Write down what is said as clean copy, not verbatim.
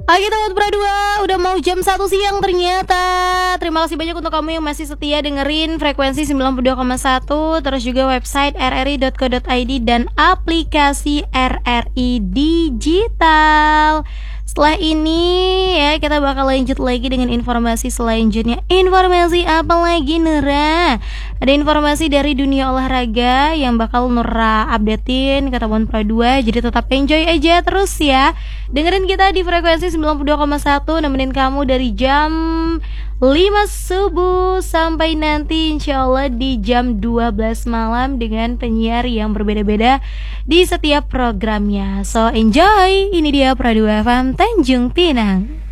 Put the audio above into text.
Oke teman Pradua, udah mau jam 1 siang ternyata. Terima kasih banyak untuk kamu yang masih setia dengerin frekuensi 92,1, terus juga website rri.co.id dan aplikasi RRI Digital. Setelah ini ya kita bakal lanjut lagi dengan informasi selanjutnya. Informasi apa lagi Nura? Ada informasi dari dunia olahraga yang bakal Nura updatein ke teman Pradua. Jadi tetap enjoy aja terus ya. Dengerin kita di frekuensi 92,1, nemenin kamu dari jam 5 subuh sampai nanti insya Allah di jam 12 malam dengan penyiar yang berbeda-beda di setiap programnya. So enjoy, ini dia Pradua FM Tanjung Pinang.